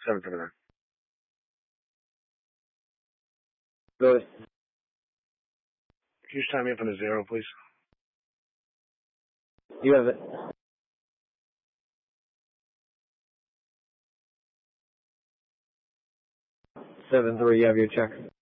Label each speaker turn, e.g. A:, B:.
A: 779.
B: Good.
A: Can you just time me up on the 0, please?
B: You have it. 7-3, you have your check.